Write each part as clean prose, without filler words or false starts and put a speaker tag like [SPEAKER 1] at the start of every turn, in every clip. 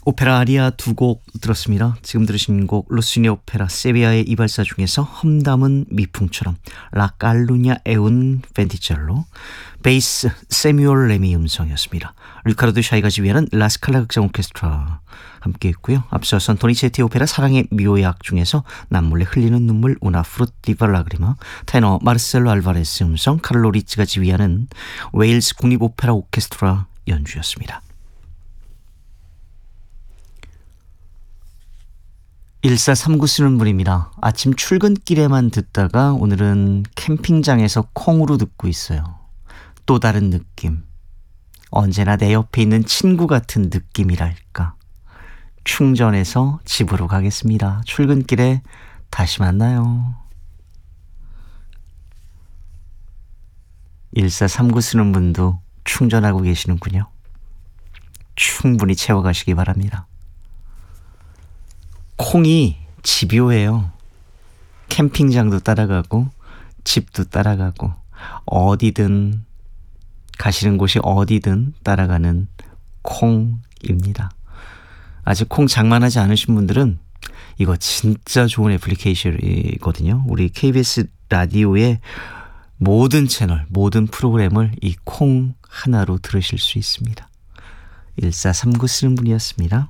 [SPEAKER 1] 오페라 아리아 두 곡 들었습니다. 지금 들으신 곡 로시니 오페라 세비야의 이발사 중에서 험담은 미풍처럼, 라 깔루냐 에운 펜티첼로, 베이스 세뮤얼 레미 음성이었습니다. 리카르도 샤이가 지휘하는 라스칼라 극장 오케스트라 함께했고요. 앞서선 도니체티 오페라 사랑의 묘약 중에서 남몰래 흘리는 눈물 우나 프루티바 라그리마, 테너 마르셀로 알바레스 음성, 카를로 리츠가 지휘하는 웨일스 국립 오페라 오케스트라 연주였습니다. 1439 쓰는 분입니다. 아침 출근길에만 듣다가 오늘은 캠핑장에서 콩으로 듣고 있어요. 또 다른 느낌. 언제나 내 옆에 있는 친구 같은 느낌이랄까. 충전해서 집으로 가겠습니다. 출근길에 다시 만나요. 1439 쓰는 분도 충전하고 계시는군요. 충분히 채워가시기 바랍니다. 콩이 집요해요. 캠핑장도 따라가고 집도 따라가고 어디든, 가시는 곳이 어디든 따라가는 콩입니다. 아직 콩 장만하지 않으신 분들은 이거 진짜 좋은 애플리케이션이거든요. 우리 KBS 라디오의 모든 채널, 모든 프로그램을 이 콩 하나로 들으실 수 있습니다. 1439 쓰는 분이었습니다.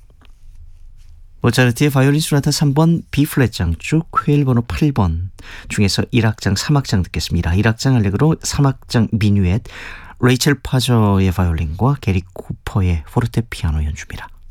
[SPEAKER 1] 모차르트의 바이올린 소나타 3번 B플랫 장축 회일 번호 8번 중에서 1악장 3악장 듣겠습니다. 1악장 알레그로, 3악장 미뉴엣, 레이첼 파저의 바이올린과 게리 쿠퍼의 포르테피아노 연주입니다.